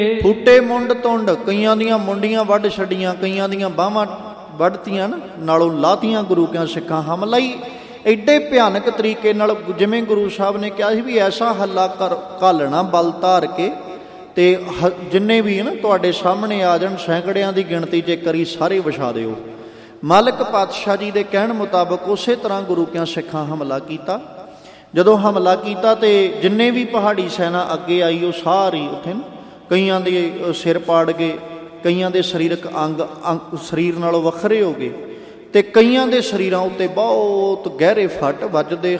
ਫੂਟੇ ਮੁੰਡ ਤੁੰਡ, ਕਈਆਂ ਦੀਆਂ ਮੁੰਡੀਆਂ ਵੱਢ ਛੱਡੀਆਂ, ਕਈਆਂ ਦੀਆਂ ਬਾਹਾਂ ਵੱਢਤੀਆਂ ਨਾ, ਨਾਲੋਂ ਲਾਤੀਆਂ ਗੁਰੂ ਕਿਆਂ ਸਿੱਖਾਂ ਹਮਲਾ ਹੀ ਐਡੇ ਭਿਆਨਕ ਤਰੀਕੇ ਨਾਲ। ਜਿਵੇਂ ਗੁਰੂ ਸਾਹਿਬ ਨੇ ਕਿਹਾ ਸੀ ਵੀ ਐਸਾ ਹੱਲਾ ਕਰ ਘਾਲਣਾ ਬਲ ਧਾਰ ਕੇ, ਤੇ ਜਿੰਨੇ ਵੀ ਹੈ ਨਾ ਤੁਹਾਡੇ ਸਾਹਮਣੇ ਆ ਜਾਣ ਸੈਂਕੜਿਆਂ ਦੀ ਗਿਣਤੀ 'ਚ ਇੱਕ ਵਾਰੀ ਸਾਰੇ ਵਿਛਾ ਦਿਓ। ਮਾਲਕ ਪਾਤਸ਼ਾਹ ਜੀ ਦੇ ਕਹਿਣ ਮੁਤਾਬਕ ਉਸੇ ਤਰ੍ਹਾਂ ਗੁਰੂ ਕਿਆਂ ਸਿੱਖਾਂ ਹਮਲਾ ਕੀਤਾ। ਜਦੋਂ ਹਮਲਾ ਕੀਤਾ ਤੇ ਜਿੰਨੇ ਵੀ ਪਹਾੜੀ ਸੈਨਾ ਅੱਗੇ ਆਈ ਉਹ ਸਾਰੀ ਉੱਥੇ ਨਾ ਕਈਆਂ ਦੇ ਸਿਰ ਪਾੜ ਗਏ, ਕਈਆਂ ਦੇ ਸਰੀਰਕ ਅੰਗ ਸਰੀਰ ਨਾਲੋਂ ਵੱਖਰੇ ਹੋ ਗਏ, ਤੇ ਕਈਆਂ ਦੇ ਸਰੀਰਾਂ ਉੱਤੇ ਬਹੁਤ ਗਹਿਰੇ ਫੱਟ ਵੱਜਦੇ